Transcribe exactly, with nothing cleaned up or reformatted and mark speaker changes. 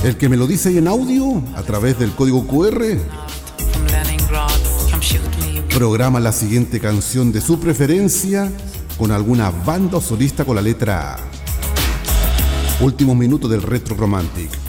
Speaker 1: El que me lo dice ahí en audio, a través del código cu erre, programa la siguiente canción de su preferencia con alguna banda o solista con la letra A. Últimos minutos del Retro Romantic.